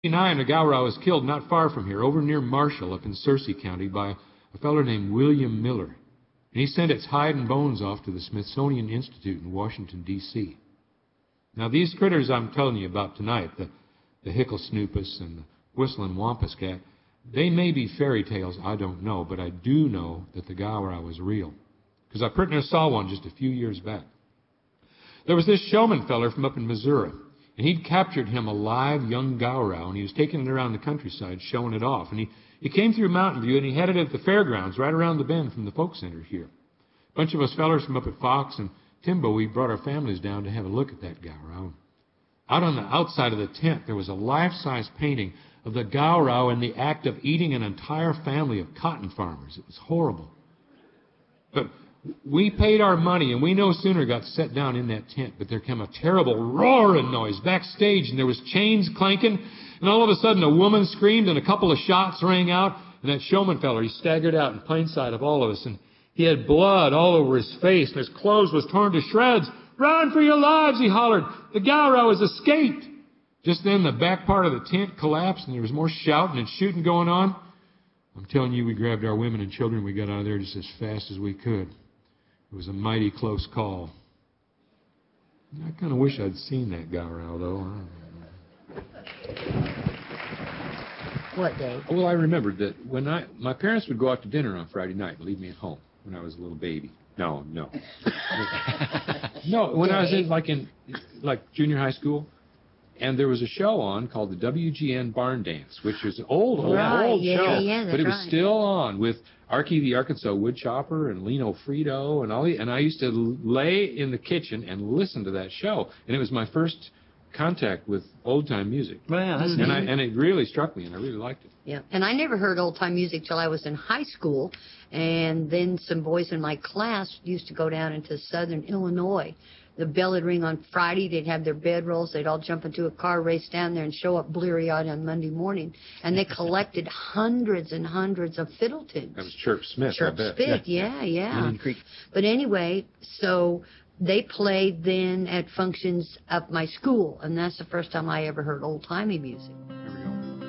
1959, a Gowrow was killed not far from here, over near Marshall, up in Searcy County, by a feller named William Miller. And he sent its hide and bones off to the Smithsonian Institute in Washington, D.C. Now, these critters I'm telling you about tonight, the Hicklesnoopus and the Whistling Wampus Cat, they may be fairy tales, I don't know, but I do know that the Gowrow is real, because I pretty near saw one just a few years back. There was this showman feller from up in Missouri, and he'd captured him a live young Gowrow, and he was taking it around the countryside, showing it off. And he came through Mountain View, and he had it at the fairgrounds right around the bend from the folk center here. A bunch of us fellers from up at Fox and Timbo, we brought our families down to have a look at that Gowrow. Out on the outside of the tent, there was a life-size painting of the Gowrow in the act of eating an entire family of cotton farmers. It was horrible. But we paid our money, and we no sooner got set down in that tent, but there came a terrible roaring noise backstage, and there was chains clanking, and all of a sudden a woman screamed, and a couple of shots rang out, and that showman feller, he staggered out in plain sight of all of us, and he had blood all over his face, and his clothes was torn to shreds. "Run for your lives," he hollered. "The Gowrow has escaped." Just then the back part of the tent collapsed, and there was more shouting and shooting going on. I'm telling you, we grabbed our women and children, we got out of there just as fast as we could. It was a mighty close call. I kind of wish I'd seen that Gowrow, though. What, Dave? Well, I remembered that when my parents would go out to dinner on Friday night and leave me at home when I was a little baby. No. No, when I was in junior high school, and there was a show on called the WGN Barn Dance, which was an old show, but it was still on with Archie the Arkansas Woodchopper and Lino Frito and I used to lay in the kitchen and listen to that show, and it was my first contact with old-time music. Wow, that's neat. And it really struck me, and I really liked it. Yeah, and I never heard old-time music till I was in high school, and then some boys in my class used to go down into southern Illinois. The bell would ring on Friday. They'd have their bedrolls. They'd all jump into a car, race down there, and show up bleary-eyed on Monday morning. And they collected hundreds and hundreds of fiddle tunes. That was Chirp Smith, Chirp I bet. Smith, yeah. Indian Creek. But anyway, so they played then at functions of my school, and that's the first time I ever heard old-timey music.